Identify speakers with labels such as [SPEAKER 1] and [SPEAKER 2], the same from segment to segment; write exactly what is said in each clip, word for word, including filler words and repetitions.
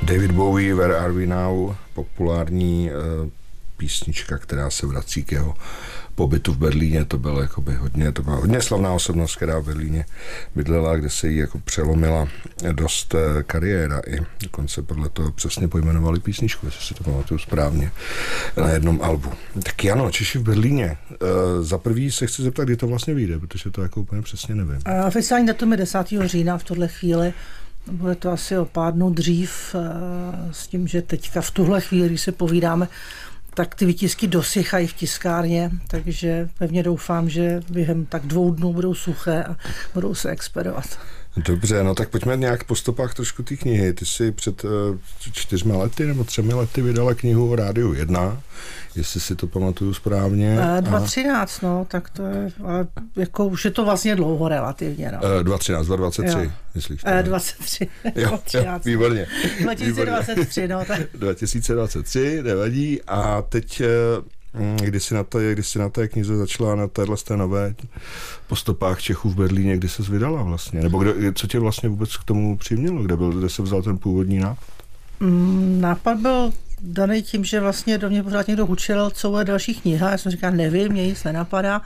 [SPEAKER 1] David Bowie, Where Are We Now, populární uh, písnička, která se vrací k jeho pobytu v Berlíně. To bylo jakoby hodně, to byla hodně slavná osobnost, která v Berlíně bydlela, kde se jí jako přelomila dost uh, kariéra i dokonce podle toho přesně pojmenovali písničku, jestli si to pamatuju správně, na jednom albu. Tak Jano, Češi v Berlíně. Uh, za prvý se chci zeptat, kdy to vlastně vyjde, protože to jako úplně přesně nevím.
[SPEAKER 2] Uh, oficiální datum je desátého října v tuhle chvíli. Bude to asi o pár dnů dřív s tím, že teďka v tuhle chvíli, když se povídáme, tak ty výtisky dosychají v tiskárně, takže pevně doufám, že během tak dvou dnů budou suché a budou se expedovat.
[SPEAKER 1] Dobře, no tak pojďme nějak po stopách trošku ty knihy. Ty jsi před uh, čtyřmi lety nebo třemi lety vydala knihu o Rádiu jedna, jestli si to pamatuju správně.
[SPEAKER 2] E, dva třináct, no, tak to je, ale jako už je to vlastně dlouho relativně, no.
[SPEAKER 1] E, dva třináct, dva dvacet tři, jo. Myslíš?
[SPEAKER 2] E, dvacet tři,
[SPEAKER 1] jo, jo, výborně.
[SPEAKER 2] dva tisíce dvacet tři, no. Tak.
[SPEAKER 1] dva tisíce dvacet tři, nevadí. A teď... Kdy jsi na té, kdy jsi na té knize začala na téhle té nové po stopách Čechů v Berlíně, kdy ses vydala vlastně? Nebo kde, co tě vlastně vůbec k tomu přimělo? Kde byl, kde se vzal ten původní nápad?
[SPEAKER 2] Mm, nápad byl daný tím, že vlastně do mě pořád někdo hučil, co je další kniha. Já jsem říkal, nevím, mě nic nenapadá.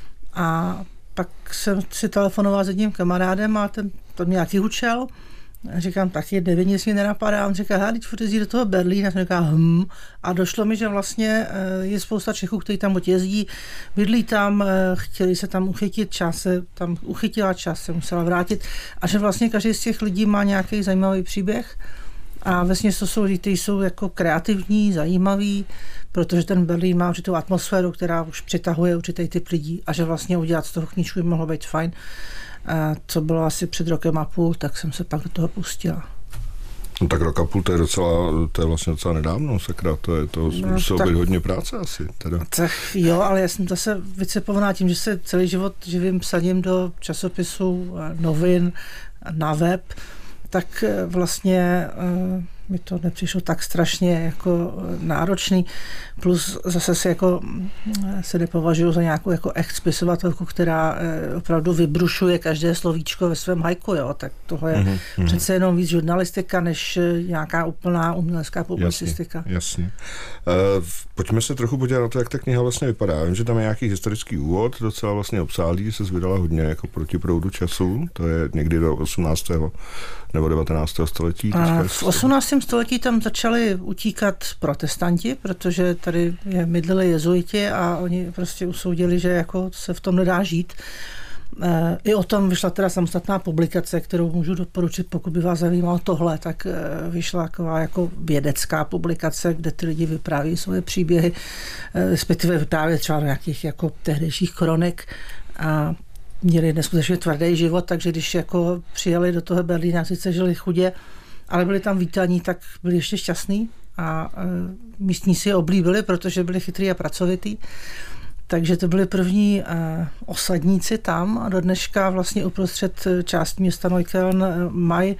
[SPEAKER 2] A pak jsem si telefonoval s jedním kamarádem a ten to mě nějaký hučel. Říkám, taky nevím, nic mi nenapadá. On říká, há, teď furt jezdí do toho Berlína. Jsem říká, hm. A došlo mi, že vlastně je spousta Čechů, kteří tam odjezdí, bydlí tam, chtěli se tam uchytit, čas se tam uchytila, čas se musela vrátit. A že vlastně každý z těch lidí má nějaký zajímavý příběh. A vlastně to jsou lidi, kteří jsou jako kreativní, zajímaví, protože ten Berlín má určitou atmosféru, která už přitahuje určitý typ lidí a že vlastně udělat z toho knížku by mohlo být fajn. A co bylo asi před rokem a půl, tak jsem se pak do toho pustila.
[SPEAKER 1] No tak rok a půl, to je docela, to je vlastně docela nedávno, sakra, to je, to no, muselo být hodně práce asi, teda.
[SPEAKER 2] Tak jo, ale já jsem zase vycepovaná tím, že se celý život živím psaním do časopisů, novin, na web, tak vlastně uh, mi to nepřišlo tak strašně jako náročný, plus zase se jako se nepovažuji za nějakou jako ex-spisovatelku, která uh, opravdu vybrušuje každé slovíčko ve svém hajku, jo, tak toho je mm-hmm. přece jenom víc žurnalistika, než nějaká úplná umělecká publicistika.
[SPEAKER 1] Jasně, jasně. Uh, pojďme se trochu podívat na to, jak ta kniha vlastně vypadá. Já vím, že tam je nějaký historický úvod, docela vlastně obsáhlý, se vydala hodně jako proti proudu času, to je někdy do osmnáctého nebo devatenáctého století.
[SPEAKER 2] A v osmnáctém století tam začali utíkat protestanti, protože tady je mydlili jezuiti a oni prostě usoudili, že jako se v tom nedá žít. E, I o tom vyšla teda samostatná publikace, kterou můžu doporučit, pokud by vás zajímalo tohle, tak vyšla taková jako vědecká publikace, kde ty lidi vypráví svoje příběhy, respektive vypráví třeba nějakých jako tehdejších kronik a měli neskutečně tvrdý život, takže když jako přijeli do toho Berlína, sice žili chudě, ale byli tam vítaní, tak byli ještě šťastní a e, místní si je oblíbili, protože byli chytrý a pracovitý. Takže to byli první e, osadníci tam a do dneška vlastně uprostřed části města Neukölln mají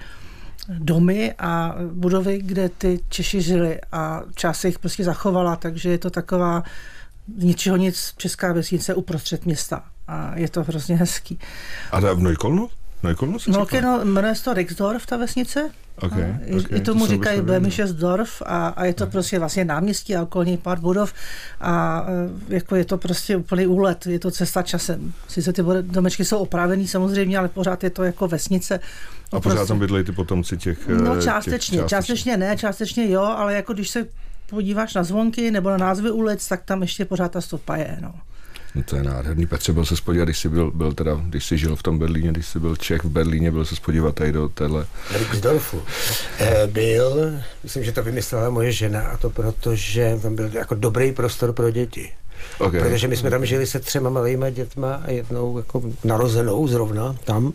[SPEAKER 2] domy a budovy, kde ty Češi žili a část se jich prostě zachovala, takže je to taková ničeho nic česká vesnice uprostřed města. A je to hrozně hezký.
[SPEAKER 1] A to je v Neuköllnu? Neuköllnu se
[SPEAKER 2] no, no, jmenuje se to Rixdorf, ta vesnice.
[SPEAKER 1] Okay,
[SPEAKER 2] I,
[SPEAKER 1] okay,
[SPEAKER 2] I tomu
[SPEAKER 1] to
[SPEAKER 2] říkají Böhmisches a, a je to no. prostě vlastně náměstí a okolní pár budov a jako je to prostě úplný úlet, je to cesta časem. Sice ty domečky jsou opravený samozřejmě, ale pořád je to jako vesnice.
[SPEAKER 1] A pořád prostě tam bydlejí ty potomci těch...
[SPEAKER 2] No částečně, těch, částečně ne, částečně jo, ale jako když se podíváš na zvonky nebo na názvy ulic, tak tam ještě pořád ta stopa je, no.
[SPEAKER 1] No to je nádherný. Petře, byl se spodívat, když jsi byl, byl teda, když jsi žil v tom Berlíně, když jsi byl Čech v Berlíně, byl se spodívat tady do téhle...
[SPEAKER 3] Rixdorfu. E, byl, myslím, že to vymyslela moje žena a to proto, že tam byl jako dobrý prostor pro děti. Okay. Protože my jsme tam žili se třema malýma dětma a jednou jako narozenou zrovna tam.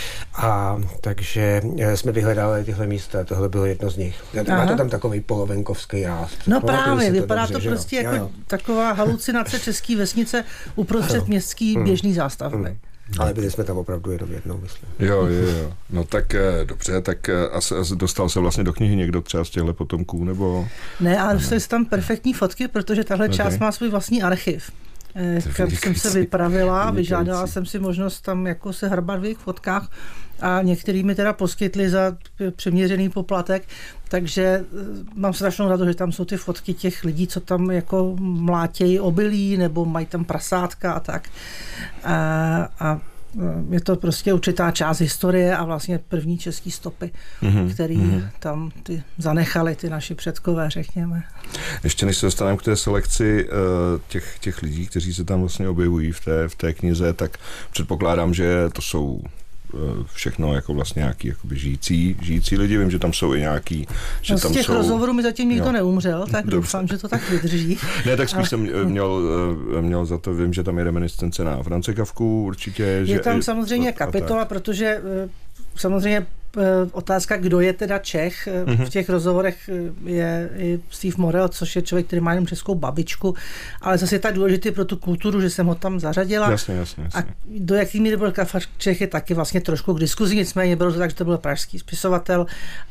[SPEAKER 3] A takže jsme vyhledávali tyhle místa, tohle bylo jedno z nich. Aha. Má to tam takový polovenkovský ráz.
[SPEAKER 2] No právě, to vypadá dobře, to prostě jako jo, jo. taková halucinace české vesnice uprostřed no. městský běžný zástavby. Hmm.
[SPEAKER 3] Ale byli jsme tam opravdu jenom jednou, myslím.
[SPEAKER 1] Jo, jo, jo. No tak dobře, tak asi, asi dostal se vlastně do knihy někdo třeba z těchto potomků, nebo...
[SPEAKER 2] Ne, ale dostali se tam perfektní fotky, protože tahle okay. část má svůj vlastní archiv. kam jsem se vypravila, vyžádala jsem si možnost tam jako se hrbat v jejich fotkách a některý mi teda poskytli za přiměřený poplatek, takže mám strašnou radost, že tam jsou ty fotky těch lidí, co tam jako mlátějí obilí nebo mají tam prasátka a tak. A, a je to prostě určitá část historie a vlastně první český stopy, mm-hmm. který mm-hmm. tam ty zanechali ty naši předkové, řekněme.
[SPEAKER 1] Ještě než se dostaneme k té selekci těch, těch lidí, kteří se tam vlastně objevují v té, v té knize, tak předpokládám, že to jsou všechno jako vlastně nějaký jakoby žijící, žijící lidi. Vím, že tam jsou i nějaký... Že
[SPEAKER 2] no z
[SPEAKER 1] tam
[SPEAKER 2] těch
[SPEAKER 1] jsou...
[SPEAKER 2] rozhovorů mi zatím nikdo
[SPEAKER 1] jo.
[SPEAKER 2] neumřel, tak Dobře. Doufám, že to tak vydrží.
[SPEAKER 1] Ne, tak spíš a... jsem měl, měl za to, vím, že tam je reminiscence na France Kafku určitě.
[SPEAKER 2] Je
[SPEAKER 1] že
[SPEAKER 2] tam
[SPEAKER 1] i...
[SPEAKER 2] samozřejmě kapitola, protože samozřejmě otázka, kdo je teda Čech. Mm-hmm. V těch rozhovorech je i Steve Morel, což je člověk, který má jenom českou babičku, ale zase je tak důležitý pro tu kulturu, že jsem ho tam zařadila.
[SPEAKER 1] Jasně, jasně, jasně.
[SPEAKER 2] A do jaký míry byl Kafka Čech je taky vlastně trošku k diskuzi, nicméně bylo to tak, že to byl pražský spisovatel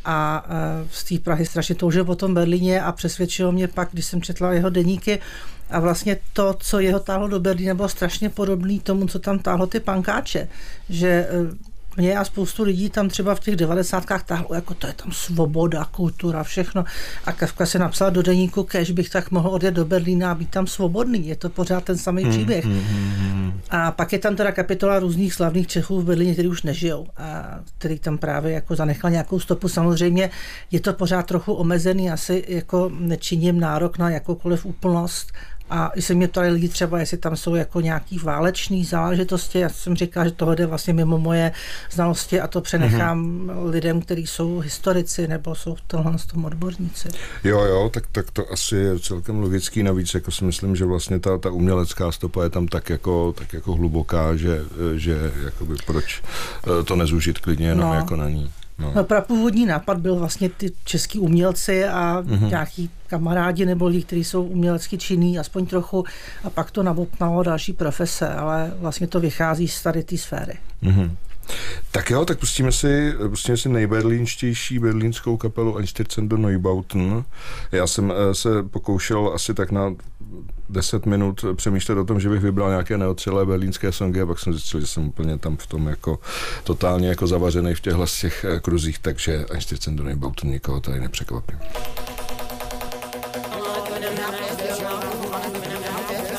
[SPEAKER 2] a z té Prahy strašně toužil po tom Berlíně a přesvědčilo mě pak, když jsem četla jeho deníky, a vlastně to, co jeho táhlo do Berlína, bylo strašně podobný tomu, co tam táhlo ty pankáče, že mě a spoustu lidí tam třeba v těch devadesátkách táhlo, jako to je tam svoboda, kultura, všechno. A Kafka se napsal do deníku, kež bych tak mohl odjet do Berlína a být tam svobodný. Je to pořád ten samý příběh. Mm, mm, mm. A pak je tam teda kapitola různých slavných Čechů v Berlíně, kteří už nežijou a který tam právě jako zanechal nějakou stopu. Samozřejmě je to pořád trochu omezený, asi jako nečiním nárok na jakoukoliv úplnost. A i se mě ptali lidi třeba, jestli tam jsou jako nějaký váleční záležitosti. Já jsem říkal, že tohle jde vlastně mimo moje znalosti a to přenechám mm-hmm. lidem, kteří jsou historici nebo jsou v tomhle tom odborníci.
[SPEAKER 1] Jo, jo, tak, tak to asi je celkem logický. Navíc jako si myslím, že vlastně ta, ta umělecká stopa je tam tak jako, tak jako hluboká, že, že jakoby proč to nezúžit klidně jenom no. jako na ní. No.
[SPEAKER 2] No, prapůvodní nápad byl vlastně ty český umělci a mm-hmm. nějaký kamarádi nebo lidi, kteří jsou umělecky činní, aspoň trochu, a pak to nabopnalo další profese, ale vlastně to vychází z tady té sféry.
[SPEAKER 1] Mm-hmm. Tak jo, tak pustíme si, pustíme si nejberlínštější berlínskou kapelu Einstürzende Neubauten. Já jsem se pokoušel asi tak na deset minut přemýšlet o tom, že bych vybral nějaké neotřelé berlínské songy a pak jsem zjistil, že jsem úplně tam v tom jako totálně jako zavařený v těchhle z těch kruzích, takže Einstürzende Neubauten nikoho tady nepřekvapím.